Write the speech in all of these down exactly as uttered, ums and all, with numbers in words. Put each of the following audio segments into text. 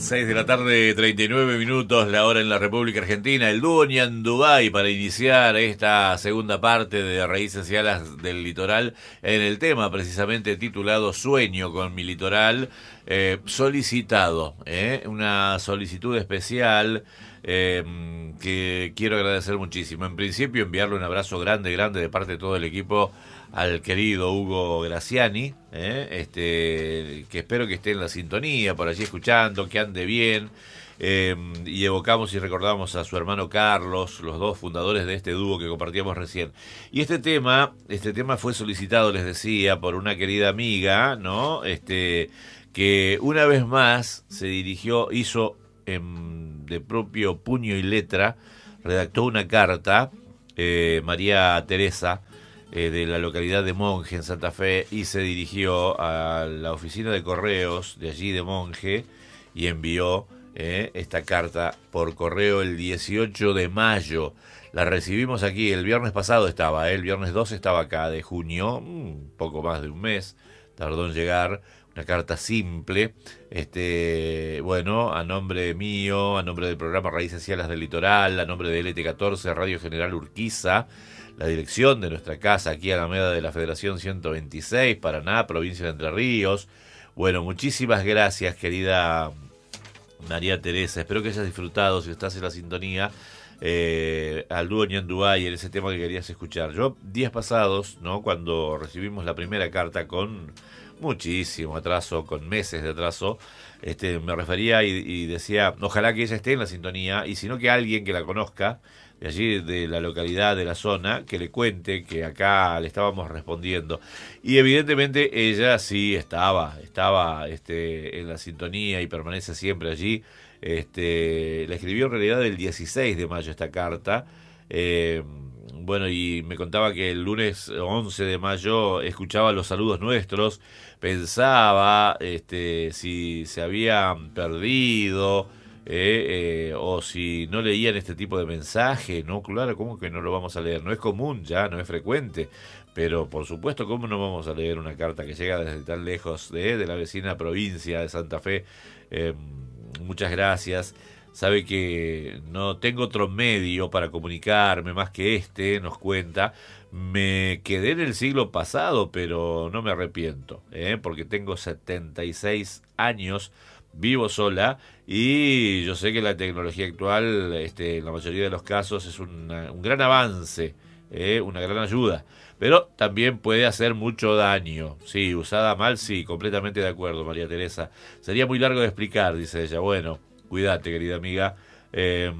seis de la tarde, treinta y nueve minutos, la hora en la República Argentina. El dúo Ñandubay para iniciar esta segunda parte de Raíces y Alas del Litoral en el tema precisamente titulado Sueño con mi litoral, eh, solicitado, eh, una solicitud especial eh, que quiero agradecer muchísimo. En principio enviarle un abrazo grande, grande de parte de todo el equipo al querido Hugo Graciani, ¿eh? este, que espero que esté en la sintonía, por allí escuchando, que ande bien, eh, y evocamos y recordamos a su hermano Carlos, los dos fundadores de este dúo que compartíamos recién. Y este tema, este tema fue solicitado, les decía, por una querida amiga, ¿no? Este, que una vez más se dirigió, hizo en, de propio puño y letra, redactó una carta, eh, María Teresa, Eh, de la localidad de Monje, en Santa Fe, y se dirigió a la oficina de correos de allí de Monje y envió eh, esta carta por correo el dieciocho de mayo. La recibimos aquí, el viernes pasado estaba, eh, el viernes dos estaba acá, de junio, un poco más de un mes, tardó en llegar, una carta simple, este, bueno, a nombre mío, a nombre del programa Raíces y Alas del Litoral, a nombre de L T catorce, Radio General Urquiza, la dirección de nuestra casa aquí a la Alameda de la Federación ciento veintiséis, Paraná, provincia de Entre Ríos. Bueno, muchísimas gracias, querida María Teresa. Espero que hayas disfrutado, si estás en la sintonía, eh, al dúo Ñandubay, en ese tema que querías escuchar. Yo, días pasados, ¿no? Cuando recibimos la primera carta con muchísimo atraso, con meses de atraso, este, me refería y, y decía, ojalá que ella esté en la sintonía, y si no, que alguien que la conozca, de allí, de la localidad, de la zona, que le cuente que acá le estábamos respondiendo. Y evidentemente ella sí estaba, estaba este, en la sintonía y permanece siempre allí. Este, la escribió en realidad el dieciséis de mayo esta carta. Eh, bueno, y me contaba que el lunes once de mayo escuchaba los saludos nuestros, pensaba este, si se habían perdido, Eh, eh, o si no leían este tipo de mensaje. No, claro, ¿cómo que no lo vamos a leer? No es común ya, no es frecuente, pero por supuesto, ¿cómo no vamos a leer una carta que llega desde tan lejos de, de la vecina provincia de Santa Fe? Eh, muchas gracias. Sabe que no tengo otro medio para comunicarme más que este, nos cuenta. Me quedé en el siglo pasado, pero no me arrepiento, ¿eh? Porque tengo setenta y seis años, vivo sola, y yo sé que la tecnología actual, este, en la mayoría de los casos, es una, un gran avance, eh, una gran ayuda, pero también puede hacer mucho daño. Sí, usada mal, sí, completamente de acuerdo, María Teresa. Sería muy largo de explicar, dice ella. Bueno, cuídate, querida amiga. Eh,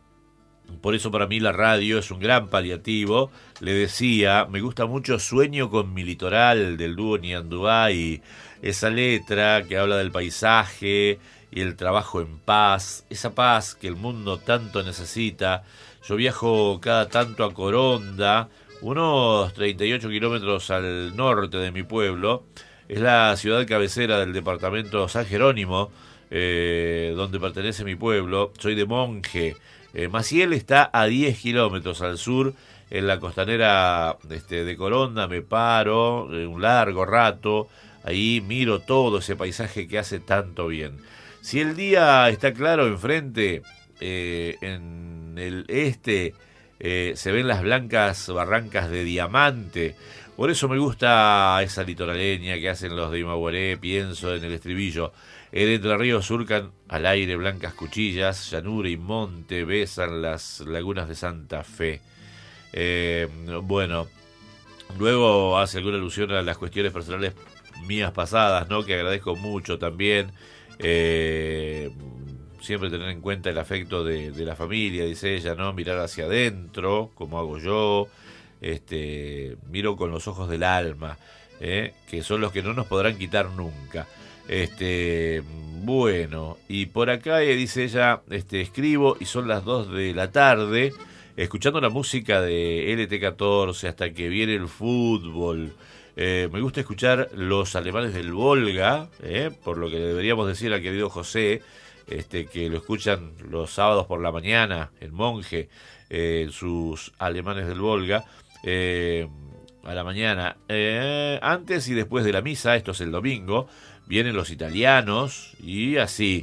por eso para mí la radio es un gran paliativo. Le decía, me gusta mucho Sueño con mi litoral, del dúo Ñandubay, esa letra que habla del paisaje y el trabajo en paz, esa paz que el mundo tanto necesita. Yo viajo cada tanto a Coronda, unos treinta y ocho kilómetros al norte de mi pueblo. Es la ciudad cabecera del departamento San Jerónimo, eh, donde pertenece mi pueblo. Soy de Monje. Eh, Maciel está a diez kilómetros al sur, en la costanera este, de Coronda. Me paro eh, un largo rato, ahí miro todo ese paisaje que hace tanto bien. Si el día está claro enfrente, eh, en el este eh, se ven las blancas barrancas de Diamante. Por eso me gusta esa litoraleña que hacen los de Imaguaré. Pienso en el estribillo: en Entre Ríos surcan al aire blancas cuchillas, llanura y monte besan las lagunas de Santa Fe. Eh, bueno, luego hace alguna alusión a las cuestiones personales mías pasadas, ¿no? Que agradezco mucho también. Eh, siempre tener en cuenta el afecto de, de la familia, dice ella, ¿no? Mirar hacia adentro, como hago yo. Este, miro con los ojos del alma, ¿eh? Que son los que no nos podrán quitar nunca. Este, bueno, y por acá eh, dice ella, este, escribo y son las dos de la tarde, escuchando la música de L T catorce hasta que viene el fútbol. Eh, me gusta escuchar los alemanes del Volga, eh, por lo que le deberíamos decir al querido José, este, que lo escuchan los sábados por la mañana en Monje, eh, sus alemanes del Volga, eh, a la mañana, eh, antes y después de la misa. Esto es el domingo. Vienen los italianos y así.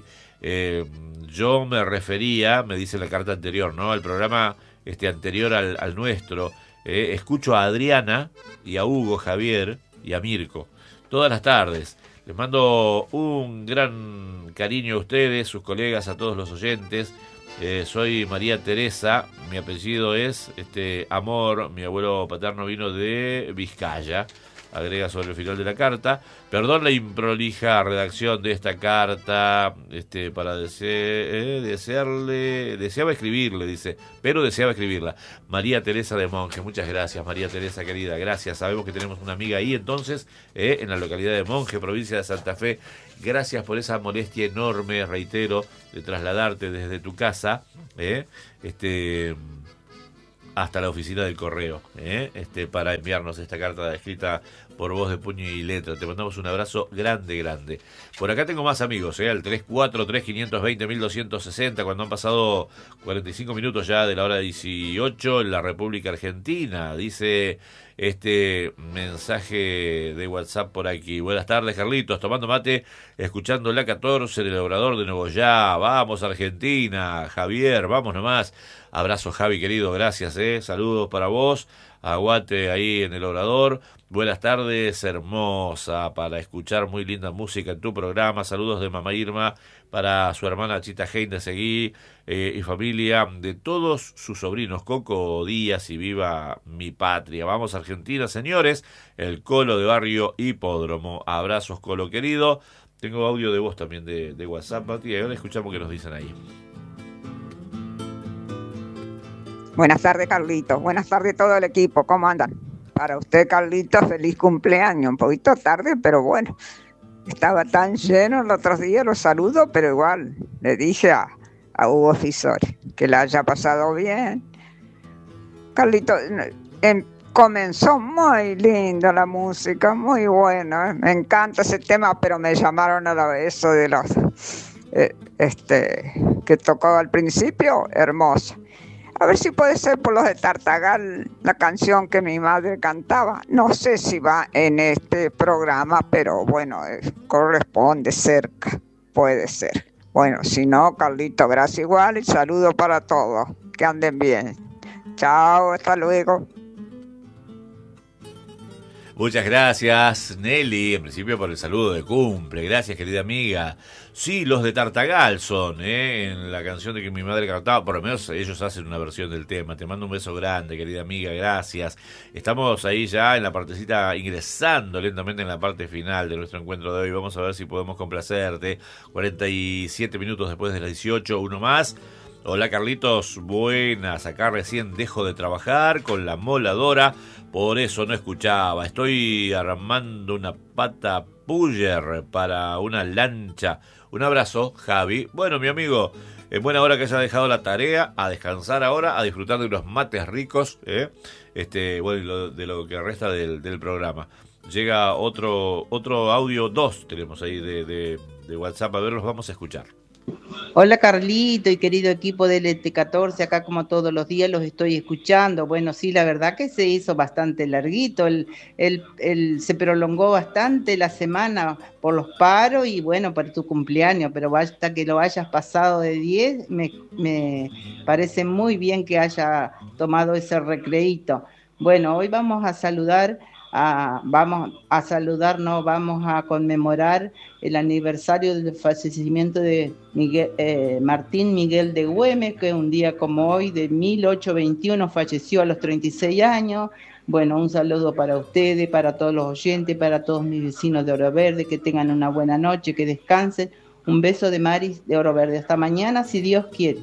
Eh, yo me refería, me dice la carta anterior, ¿no? Al programa este anterior al, al nuestro. Eh, escucho a Adriana y a Hugo, Javier y a Mirko todas las tardes. Les mando un gran cariño a ustedes, sus colegas, a todos los oyentes. Eh, soy María Teresa, mi apellido es este Amor, mi abuelo paterno vino de Vizcaya, agrega sobre el final de la carta. Perdón la improlija redacción de esta carta, este, para dese eh, desearle, deseaba escribirle, dice, pero deseaba escribirla. María Teresa de Monje, muchas gracias, María Teresa querida, gracias. Sabemos que tenemos una amiga ahí entonces, eh, en la localidad de Monje, provincia de Santa Fe. Gracias por esa molestia enorme, reitero, de trasladarte desde tu casa, eh, este... hasta la oficina del correo, ¿eh? este, para enviarnos esta carta escrita por voz de puño y letra. Te mandamos un abrazo grande, grande. Por acá tengo más amigos, ¿eh? al tres cuatro tres, cinco dos cero, uno dos seis cero, cuando han pasado cuarenta y cinco minutos ya de la hora dieciocho en la República Argentina. Dice este mensaje de WhatsApp por aquí. Buenas tardes, Carlitos, tomando mate, escuchando la catorce del Obrador de Nuevo Ya. Vamos, Argentina. Javier, vamos nomás. Abrazo, Javi, querido, gracias, eh. Saludos para vos. Aguate ahí en el Obrador. Buenas tardes, hermosa, para escuchar muy linda música en tu programa. Saludos de mamá Irma para su hermana Chita Hein de Seguí eh, y familia, de todos sus sobrinos, Coco Díaz y Viva mi Patria. Vamos, Argentina, señores. El Colo de Barrio Hipódromo. Abrazos, Colo, querido. Tengo audio de voz también de, de WhatsApp, Mati, y ahora escuchamos qué nos dicen ahí. Buenas tardes, Carlitos. Buenas tardes a todo el equipo. ¿Cómo andan? Para usted, Carlitos, feliz cumpleaños. Un poquito tarde, pero bueno. Estaba tan lleno el otro día, los saludo, pero igual le dije a, a Hugo Fisori que la haya pasado bien. Carlitos, em, comenzó muy linda la música, muy buena. ¿eh? Me encanta ese tema, pero me llamaron a la eso de los eh, este que tocó al principio, hermoso. A ver si puede ser por los de Tartagal, la canción que mi madre cantaba. No sé si va en este programa, pero bueno, eh, corresponde cerca, puede ser. Bueno, si no, Carlito, gracias igual y saludos para todos. Que anden bien. Chao, hasta luego. Muchas gracias, Nelly, en principio por el saludo de cumple. Gracias, querida amiga. Sí, los de Tartagal son, ¿eh? En la canción de que mi madre cantaba, por lo menos ellos hacen una versión del tema. Te mando un beso grande, querida amiga, gracias. Estamos ahí ya en la partecita, ingresando lentamente en la parte final de nuestro encuentro de hoy. Vamos a ver si podemos complacerte. cuarenta y siete minutos después de las dieciocho, uno más. Hola, Carlitos, buenas, acá recién dejo de trabajar con la moladora, por eso no escuchaba. Estoy armando una pata puller para una lancha. Un abrazo, Javi. Bueno, mi amigo, en buena hora que haya dejado la tarea, a descansar ahora, a disfrutar de unos mates ricos, ¿eh? este, bueno, y lo, de lo que resta del, del programa. Llega otro otro audio, dos tenemos ahí de, de, de WhatsApp, a ver, los vamos a escuchar. Hola, Carlito y querido equipo del E T catorce, acá como todos los días los estoy escuchando. Bueno, sí, la verdad que se hizo bastante larguito, el, el, el, se prolongó bastante la semana por los paros y bueno, por tu cumpleaños, pero hasta que lo hayas pasado de diez, me, me parece muy bien que haya tomado ese recreíto. Bueno, hoy vamos a saludar... A, vamos a saludar, no, vamos a conmemorar el aniversario del fallecimiento de Miguel, eh, Martín Miguel de Güemes, que un día como hoy de mil ochocientos veintiuno falleció a los treinta y seis años. Bueno, un saludo para ustedes, para todos los oyentes, para todos mis vecinos de Oro Verde, que tengan una buena noche, que descansen. Un beso de Maris de Oro Verde. Hasta mañana, si Dios quiere.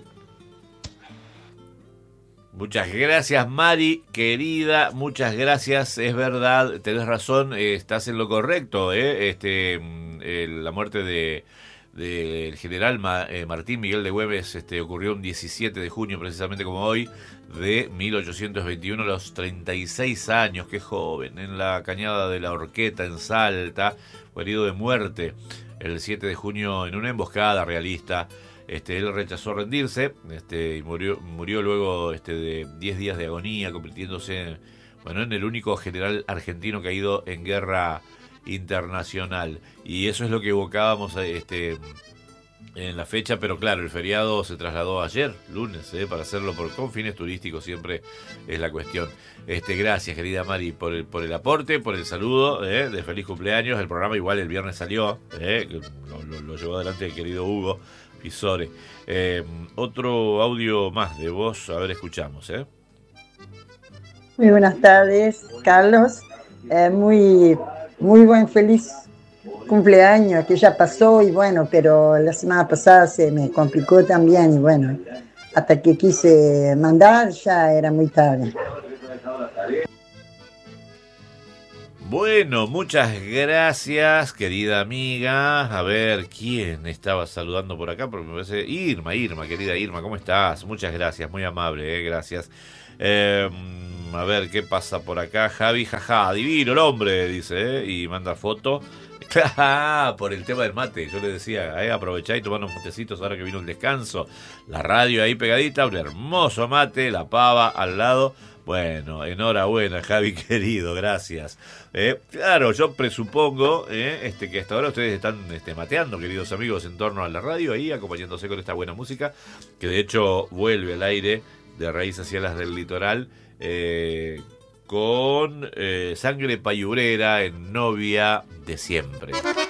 Muchas gracias, Mari, querida, muchas gracias, es verdad, tenés razón, eh, estás en lo correcto, eh, este, eh, la muerte de del general Ma, eh, Martín Miguel de Güemes este, ocurrió un diecisiete de junio, precisamente como hoy, de mil ochocientos veintiuno, a los treinta y seis años, qué joven, en la cañada de la Horqueta, en Salta, fue herido de muerte el siete de junio en una emboscada realista. Este, él rechazó rendirse este, y murió, murió luego este, de diez días de agonía, convirtiéndose bueno, en el único general argentino caído en guerra internacional. Y eso es lo que evocábamos este, en la fecha, pero claro, el feriado se trasladó ayer, lunes, ¿eh? Para hacerlo por, con fines turísticos siempre es la cuestión. Este, gracias, querida Mari, por el, por el aporte, por el saludo, ¿eh? De feliz cumpleaños. El programa igual el viernes salió, ¿eh? Lo, lo, lo llevó adelante el querido Hugo Pisore. Eh, otro audio más de voz, a ver, escuchamos, ¿eh? Muy buenas tardes, Carlos. Eh, muy, muy buen, feliz cumpleaños, que ya pasó y bueno, pero la semana pasada se me complicó también y bueno, hasta que quise mandar ya era muy tarde. Bueno, muchas gracias, querida amiga. A ver, ¿quién estaba saludando por acá? Porque me parece... Irma, Irma, querida Irma, ¿cómo estás? Muchas gracias, muy amable, eh, gracias. Eh, a ver, ¿qué pasa por acá? Javi, jaja, divino el hombre, dice, eh, y manda foto. Ah, por el tema del mate, yo le decía, eh, aprovechá y tomá unos matecitos ahora que vino el descanso. La radio ahí pegadita, un hermoso mate, la pava al lado. Bueno, enhorabuena, Javi querido, gracias. Eh, claro, yo presupongo eh, este, que hasta ahora ustedes están este, mateando, queridos amigos, en torno a la radio, ahí acompañándose con esta buena música, que de hecho vuelve al aire de Raíces Cielas del Litoral, eh, con eh, Sangre Payurera en Novia de Siempre.